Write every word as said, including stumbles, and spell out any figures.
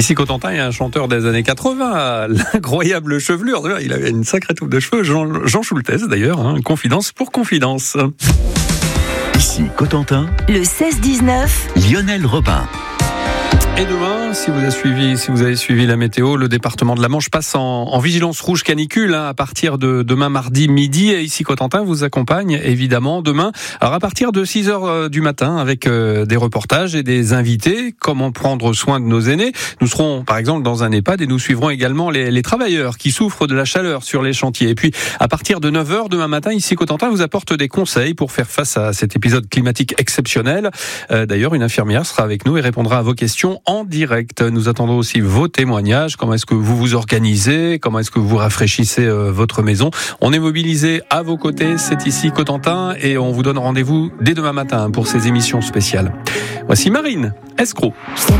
Ici Cotentin, il y a un chanteur des années quatre-vingts, l'incroyable chevelure. Il avait une sacrée touffe de cheveux, Jean, Jean Schultes d'ailleurs, hein, confidence pour confidence. Ici Cotentin, le seize dix-neuf, Lionel Robin. Et demain, si vous avez suivi, si vous avez suivi la météo, le département de la Manche passe en, en vigilance rouge canicule hein, à partir de demain mardi midi. Et ici Cotentin vous accompagne évidemment demain. Alors à partir de six heures du matin avec euh, des reportages et des invités. Comment prendre soin de nos aînés. Nous serons par exemple dans un EHPAD et nous suivrons également les, les travailleurs qui souffrent de la chaleur sur les chantiers. Et puis à partir de neuf heures demain matin, ici Cotentin vous apporte des conseils pour faire face à cet épisode climatique exceptionnel. Euh, d'ailleurs, une infirmière sera avec nous et répondra à vos questions en direct. Nous attendons aussi vos témoignages. Comment est-ce que vous vous organisez? Comment est-ce que vous rafraîchissez euh, votre maison? On est mobilisés à vos côtés. C'est ici Cotentin et on vous donne rendez-vous dès demain matin pour ces émissions spéciales. Voici Marine Escroc.